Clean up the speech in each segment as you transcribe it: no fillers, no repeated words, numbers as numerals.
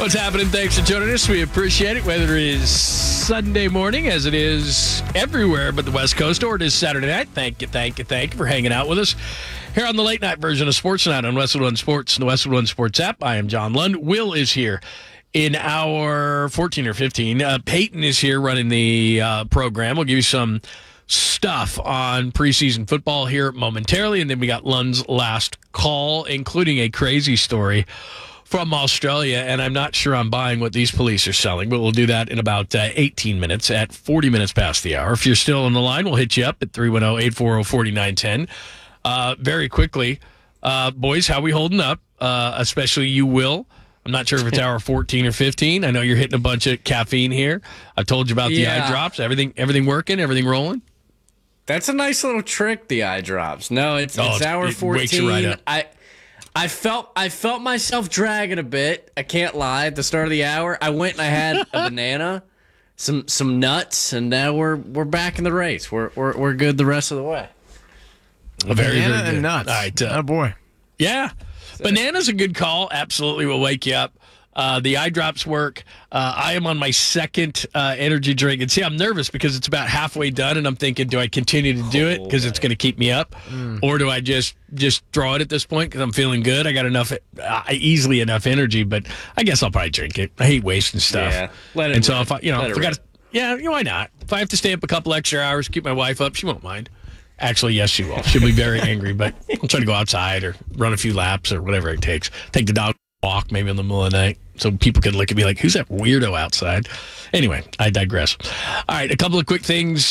What's happening? Thanks for joining us. We appreciate it, whether it is Sunday morning, as it is everywhere but the West Coast, or it is Saturday night. Thank you for hanging out with us here on the late night version of Sports Night on Westwood One Sports and the Westwood One Sports app. I am John Lund. Will is here in hour 14 or 15. Peyton is here running the program. We'll give you some stuff on preseason football here momentarily, and then we got Lund's last call, including a crazy story from Australia, and I'm not sure I'm buying what these police are selling, but we'll do that in about 18 minutes at 40 minutes past the hour. If you're still on the line, we'll hit you up at 310-840-4910. Very quickly, boys, how we holding up? Especially you, Will. I'm not sure if it's hour 14 or 15. I know you're hitting a bunch of caffeine here. I told you about the eye drops. Everything working? Everything rolling? That's a nice little trick, the eye drops. No, it's hour 14. Wakes you right up. I felt myself dragging a bit. I can't lie. At the start of the hour, I went and I had a banana, some nuts, and now we're back in the race. We're good the rest of the way. Very good. And nuts. All right, oh boy. Yeah, banana's a good call. Absolutely, will wake you up. The eye drops work. I am on my second energy drink. And see, I'm nervous because it's about halfway done, and I'm thinking, do I continue to do it because it's going to keep me up? Or do I just throw it at this point because I'm feeling good? I got easily enough energy, but I guess I'll probably drink it. I hate wasting stuff. Yeah, let it and so rip. if I got to, why not? If I have to stay up a couple extra hours, keep my wife up, she won't mind. Actually, yes, she will. She'll be very angry, but I'll try to go outside or run a few laps or whatever it takes. Take the dog walk maybe in the middle of the night so people could look at me like, who's that weirdo outside? Anyway, I digress. All right, a couple of quick things.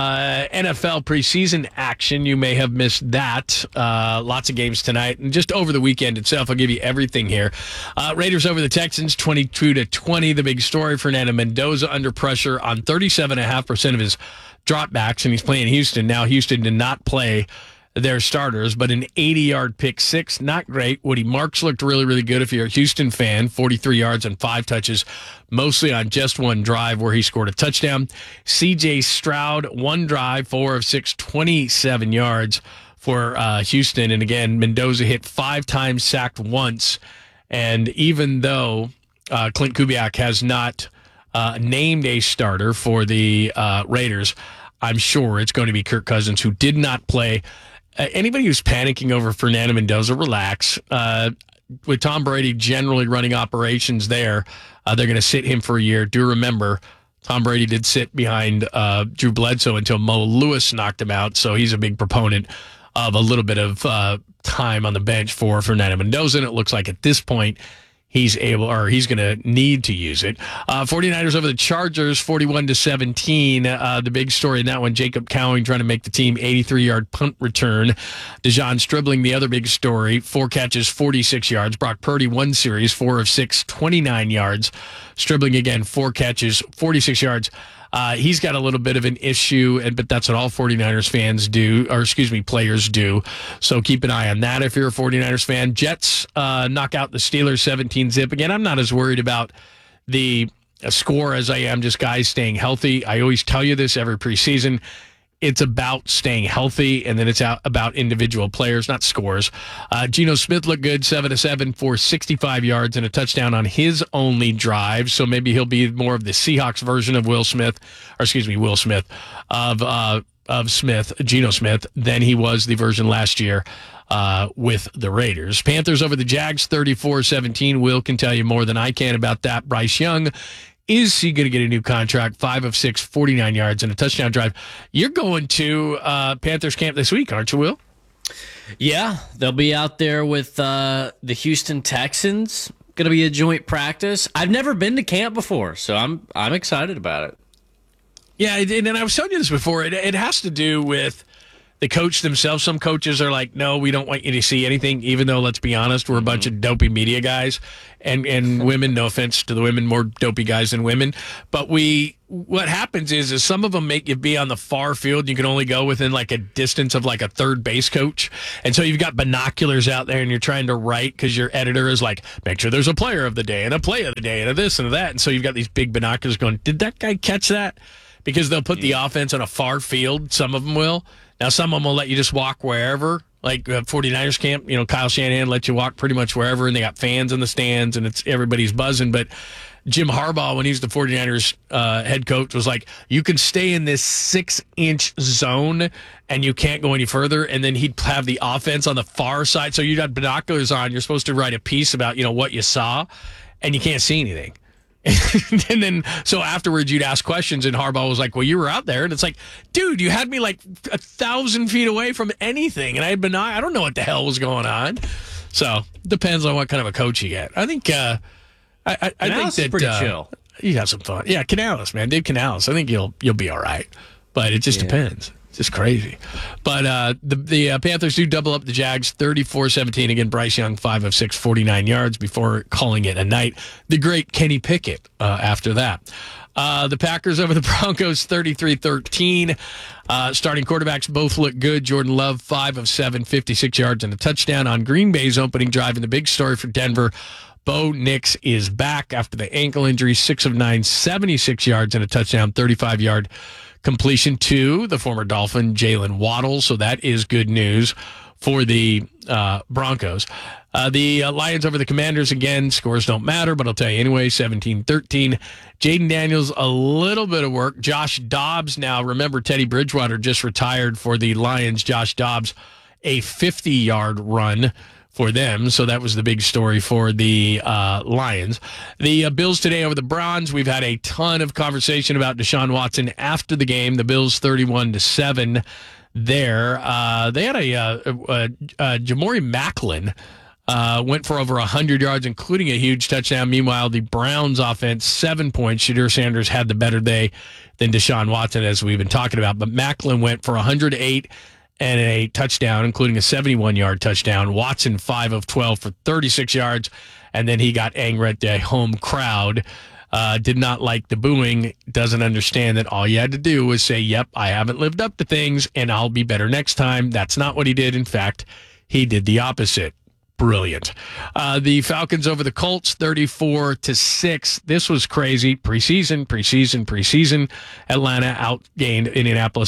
NFL preseason action. You may have missed that. Lots of games tonight. And just over the weekend itself, I'll give you everything here. Raiders over the Texans, 22-20. The big story, Fernando Mendoza under pressure on 37.5% of his dropbacks, and he's playing Houston. Now, Houston did not play their starters, but an 80-yard pick six, not great. Woody Marks looked really, really good if you're a Houston fan, 43 yards and 5 touches, mostly on just one drive where he scored a touchdown. C.J. Stroud, one drive, 4 of 6, 27 yards for Houston. And again, Mendoza hit 5 times, sacked once. And even though Clint Kubiak has not named a starter for the Raiders, I'm sure it's going to be Kirk Cousins, who did not play. Anybody who's panicking over Fernando Mendoza, relax. With Tom Brady generally running operations there, they're going to sit him for a year. Do remember, Tom Brady did sit behind Drew Bledsoe until Mo Lewis knocked him out, so he's a big proponent of a little bit of time on the bench for Fernando Mendoza, and it looks like at this point he's going to need to use it. 49ers over the Chargers, 41-17. The big story in that one, Jacob Cowing trying to make the team, 83-yard punt return. Dejon Stribling, the other big story, 4 catches, 46 yards. Brock Purdy, 1 series, 4 of 6, 29 yards. Stribling again, 4 catches, 46 yards. He's got a little bit of an issue, but that's what all 49ers players do. So keep an eye on that if you're a 49ers fan. Jets knock out the Steelers 17-zip. Again, I'm not as worried about the score as I am just guys staying healthy. I always tell you this every preseason. It's about staying healthy, and then it's about individual players, not scores. Geno Smith looked good, 7-7 for 65 yards and a touchdown on his only drive. So maybe he'll be more of the Seahawks version of Geno Smith, Geno Smith, than he was the version last year with the Raiders. Panthers over the Jags, 34-17. Will can tell you more than I can about that. Bryce Young, is he going to get a new contract? 5 of 6, 49 yards and a touchdown drive. You're going to Panthers camp this week, aren't you, Will? Yeah, they'll be out there with the Houston Texans. Going to be a joint practice. I've never been to camp before, so I'm excited about it. Yeah, and I was telling you this before. It has to do with the coach themselves. Some coaches are like, no, we don't want you to see anything, even though, let's be honest, we're a bunch of dopey media guys. And women, no offense to the women, more dopey guys than women. But what happens is some of them make you be on the far field. You can only go within like a distance of like a third base coach. And so you've got binoculars out there and you're trying to write because your editor is like, make sure there's a player of the day and a play of the day and a this and a that. And so you've got these big binoculars going, did that guy catch that? Because they'll put the offense on a far field. Some of them will. Now, some of them will let you just walk wherever. like 49ers camp. Kyle Shanahan lets you walk pretty much wherever, and they got fans in the stands, and everybody's buzzing. But Jim Harbaugh, when he was the 49ers head coach, was like, you can stay in this 6-inch zone and you can't go any further. And then he'd have the offense on the far side. So you'd have binoculars on. You're supposed to write a piece about, what you saw, and you can't see anything. And then, so afterwards, you'd ask questions, and Harbaugh was like, well, you were out there. And it's like, dude, you had me like 1,000 feet away from anything. And I don't know what the hell was going on. So depends on what kind of a coach you get. I think, I think that pretty chill. You have some fun. Yeah, Canales, man, Dave Canales. I think you'll be all right, but it just depends. It's just crazy. But the Panthers do double up the Jags 34-17. Again, Bryce Young 5 of 6, 49 yards before calling it a night. The great Kenny Pickett after that. The Packers over the Broncos 33-13. Starting quarterbacks both look good. Jordan Love 5 of 7, 56 yards and a touchdown on Green Bay's opening drive. And the big story for Denver, Bo Nix is back after the ankle injury, 6 of 9, 76 yards and a touchdown, 35-yard completion to the former Dolphin, Jalen Waddle. So that is good news for the Broncos. The Lions over the Commanders, again, scores don't matter, but I'll tell you anyway, 17-13. Jaden Daniels, a little bit of work. Josh Dobbs now, remember, Teddy Bridgewater just retired for the Lions. Josh Dobbs, a 50-yard run for them. So that was the big story for the Lions. The Bills today over the Browns. We've had a ton of conversation about Deshaun Watson after the game. The Bills 31-7 there. They had Jamori Macklin went for over 100 yards, including a huge touchdown. Meanwhile, the Browns offense, 7 points. Shadur Sanders had the better day than Deshaun Watson, as we've been talking about. But Macklin went for 108 and a touchdown, including a 71-yard touchdown. Watson, 5 of 12 for 36 yards, and then he got angry at the home crowd. Did not like the booing, doesn't understand that all you had to do was say, yep, I haven't lived up to things, and I'll be better next time. That's not what he did. In fact, he did the opposite. Brilliant. The Falcons over the Colts, 34-6. This was crazy. Preseason. Atlanta outgained Indianapolis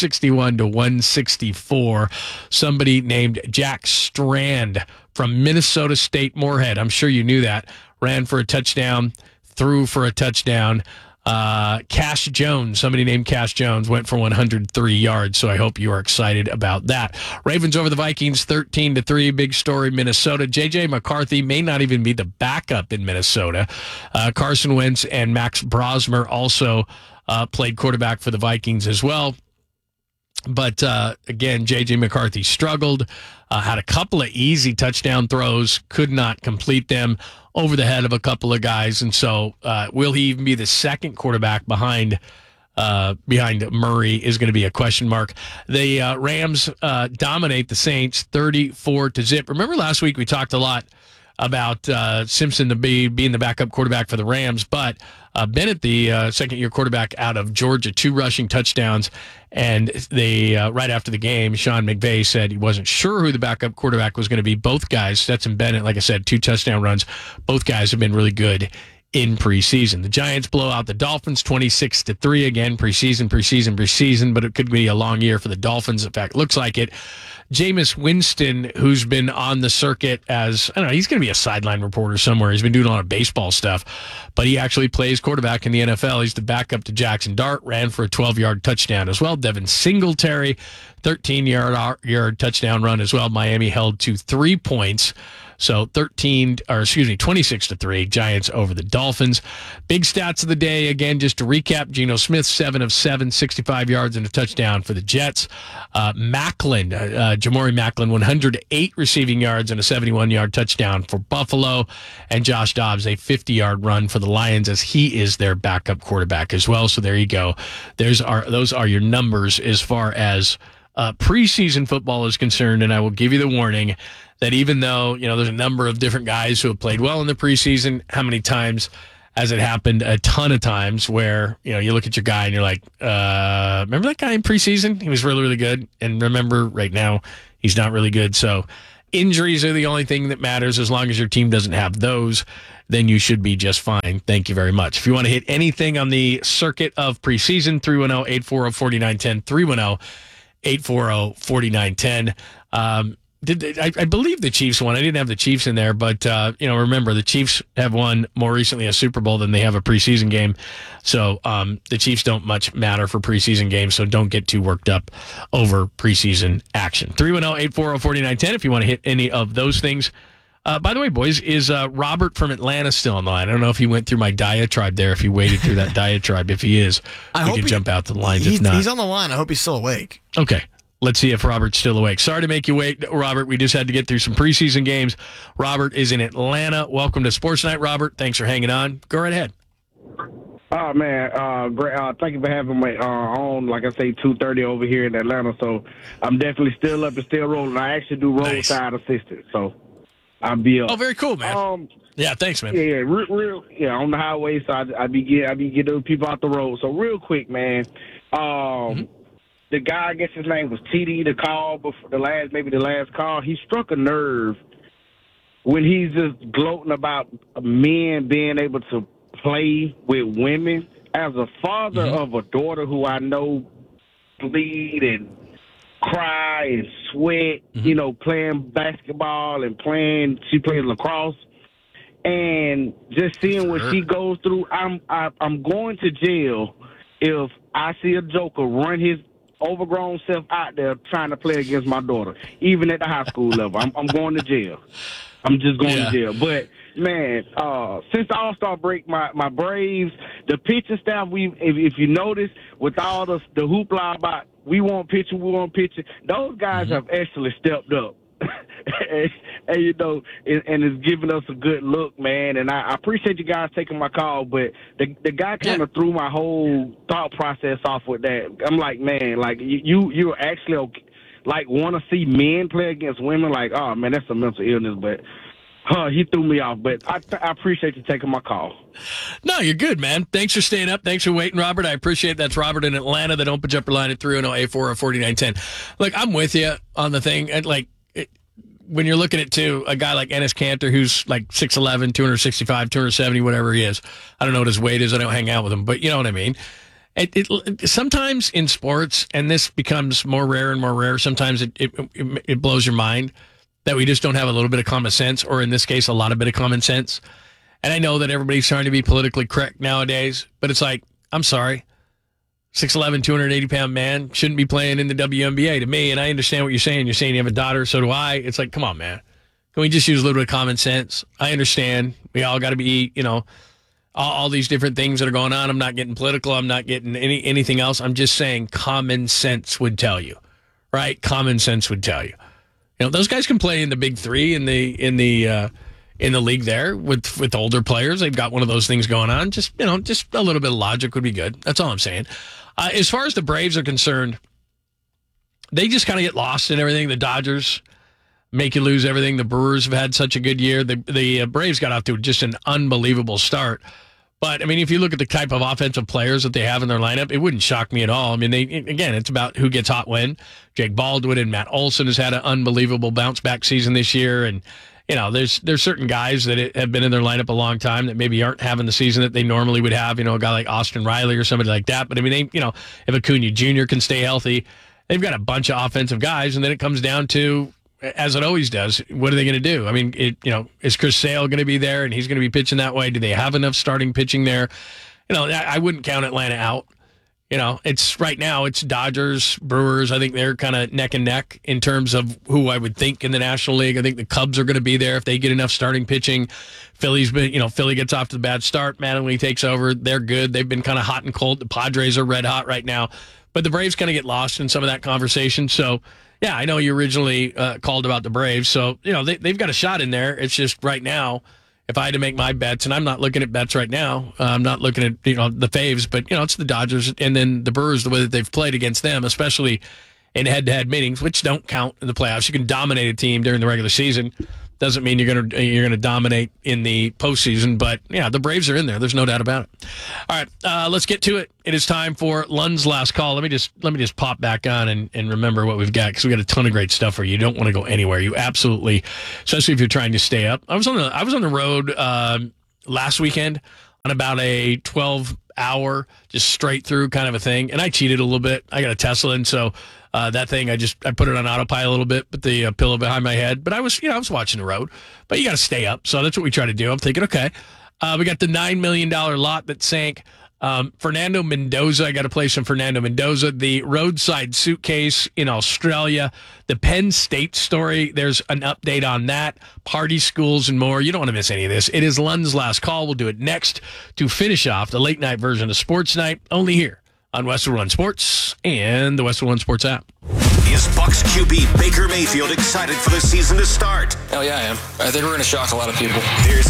461-164. Somebody named Jack Strand from Minnesota State Moorhead, I'm sure you knew that, ran for a touchdown, threw for a touchdown. Cash Jones, somebody named Cash Jones, went for 103 yards, so I hope you are excited about that. Ravens over the Vikings 13-3. Big story, Minnesota. J.J. McCarthy may not even be the backup in Minnesota. Carson Wentz and Max Brosmer also played quarterback for the Vikings as well. But again, J.J. McCarthy struggled, had a couple of easy touchdown throws, could not complete them over the head of a couple of guys. And so will he even be the second quarterback behind Murray is going to be a question mark. The Rams dominate the Saints 34-0. Remember last week we talked a lot about Simpson being the backup quarterback for the Rams, but Bennett, the second-year quarterback out of Georgia, 2 rushing touchdowns, and they right after the game, Sean McVay said he wasn't sure who the backup quarterback was going to be. Both guys, Stetson Bennett, like I said, 2 touchdown runs. Both guys have been really good in preseason. The Giants blow out the Dolphins 26-3. Again, preseason, but it could be a long year for the Dolphins. In fact, looks like it. Jameis Winston, who's been on the circuit as, I don't know, he's going to be a sideline reporter somewhere. He's been doing a lot of baseball stuff, but he actually plays quarterback in the NFL. He's the backup to Jackson Dart, ran for a 12-yard touchdown as well. Devin Singletary, 13-yard touchdown run as well. Miami held to 3 points. So 26-3, Giants over the Dolphins. Big stats of the day, again, just to recap, Geno Smith, 7 of 7, 65 yards and a touchdown for the Jets. Jamori Macklin, 108 receiving yards and a 71-yard touchdown for Buffalo. And Josh Dobbs, a 50-yard run for the Lions as he is their backup quarterback as well. So there you go. Those are your numbers as far as preseason football is concerned. And I will give you the warning that even though, there's a number of different guys who have played well in the preseason, how many times has it happened? A ton of times where, you look at your guy and you're like, remember that guy in preseason? He was really, really good. And remember right now, he's not really good. So injuries are the only thing that matters. As long as your team doesn't have those, then you should be just fine. Thank you very much. If you want to hit anything on the circuit of preseason, 310-840-4910, 310-840-4910. I believe the Chiefs won. I didn't have the Chiefs in there, but remember the Chiefs have won more recently a Super Bowl than they have a preseason game. So the Chiefs don't much matter for preseason games, so don't get too worked up over preseason action. 310-840-4910 if you want to hit any of those things. By the way, boys, is Robert from Atlanta still on the line? I don't know if he went through my diatribe there, if he waded through that diatribe. If he is, we can jump out to the lines. If not, he's on the line. I hope he's still awake. Okay. Let's see if Robert's still awake. Sorry to make you wait, Robert. We just had to get through some preseason games. Robert is in Atlanta. Welcome to Sports Night, Robert. Thanks for hanging on. Go right ahead. Oh, man. Great. Thank you for having me on, like I say, 2:30 over here in Atlanta. So I'm definitely still up and still rolling. I actually do roadside assistance, so I'll be up. Oh, very cool, man. Yeah, thanks, man. Yeah, real, on the highway, so I be getting people out the road. So real quick, man. The guy, I guess his name was TD, the call before the last call. He struck a nerve when he's just gloating about men being able to play with women. As a father of a daughter who I know bleed and cry and sweat, playing basketball and she plays lacrosse, and just seeing what she goes through, I'm going to jail if I see a joker run his overgrown self out there trying to play against my daughter, even at the high school level. I'm going to jail. I'm just going to jail. But, man, since the All-Star break, my Braves, the pitching staff, if you notice, with all the hoopla about we want pitching, those guys have actually stepped up. and it's giving us a good look, man. And I appreciate you guys taking my call, but the guy kind of threw my whole thought process off with that. I'm like, man, like you're actually okay, like want to see men play against women? Like, oh man, that's a mental illness. But he threw me off. But I appreciate you taking my call. No, you're good, man. Thanks for staying up. Thanks for waiting, Robert. I appreciate it. That's Robert in Atlanta. The Don't Put Up Your Line at 310-840-4910. Look, I'm with you on the thing. And when you're looking at a guy like Enes Kanter, who's like 6'11", 265, 270, whatever he is. I don't know what his weight is. I don't hang out with him, but you know what I mean. Sometimes in sports, and this becomes more rare and more rare, sometimes it blows your mind that we just don't have a little bit of common sense, or in this case, a lot of bit of common sense. And I know that everybody's trying to be politically correct nowadays, but it's like, I'm sorry. 6'11", 280-pound man shouldn't be playing in the WNBA to me, and I understand what you're saying. You're saying you have a daughter, so do I. It's like, come on, man. Can we just use a little bit of common sense? I understand. We all got to be, all these different things that are going on. I'm not getting political. I'm not getting anything else. I'm just saying common sense would tell you, right? Common sense would tell you. Those guys can play in the big three in the league there with older players. They've got one of those things going on. Just a little bit of logic would be good. That's all I'm saying. As far as the Braves are concerned, they just kind of get lost in everything. The Dodgers make you lose everything. The Brewers have had such a good year. The Braves got off to just an unbelievable start. But, I mean, if you look at the type of offensive players that they have in their lineup, it wouldn't shock me at all. I mean, it's about who gets hot when. Jake Baldwin and Matt Olson has had an unbelievable bounce-back season this year. And, there's certain guys that have been in their lineup a long time that maybe aren't having the season that they normally would have. A guy like Austin Riley or somebody like that. But, I mean, if Acuna Jr. can stay healthy, they've got a bunch of offensive guys. And then it comes down to, as it always does, what are they going to do? I mean, is Chris Sale going to be there and he's going to be pitching that way? Do they have enough starting pitching there? I wouldn't count Atlanta out. It's right now it's Dodgers, Brewers. I think they're kind of neck and neck in terms of who I would think in the National League. I think the Cubs are going to be there if they get enough starting pitching. Philly's been, Philly gets off to the bad start. Mattingly takes over. They're good. They've been kind of hot and cold. The Padres are red hot right now, but the Braves kind of get lost in some of that conversation. So, yeah, I know you originally called about the Braves. So, they've got a shot in there. It's just right now, if I had to make my bets, and I'm not looking at bets right now, I'm not looking at, the faves, but, it's the Dodgers and then the Brewers, the way that they've played against them, especially in head-to-head meetings, which don't count in the playoffs. You can dominate a team during the regular season. Doesn't mean you're gonna dominate in the postseason, but yeah, the Braves are in there. There's no doubt about it. All right, let's get to it. It is time for Lund's last call. Let me just pop back on and remember what we've got, because we got a ton of great stuff for you. You don't want to go anywhere. You absolutely, especially if you're trying to stay up. I was on the road last weekend on about a 12 hour, just straight through kind of a thing. And I cheated a little bit. I got a Tesla, and so that thing I put it on autopilot a little bit, put the pillow behind my head. But I was watching the road. But you got to stay up, so that's what we try to do. I'm thinking, okay, we got the $9 million lot that sank. Fernando Mendoza, I got to play some Fernando Mendoza. The roadside suitcase in Australia, the Penn State story, there's an update on that, party schools and more. You don't want to miss any of this. It is Lund's last call. We'll do it next to finish off the late night version of Sports Night, only here on Westwood One Sports and the Westwood One Sports app. Is Bucs QB Baker Mayfield excited for the season to start? Hell yeah, I am. I think we're going to shock a lot of people. There's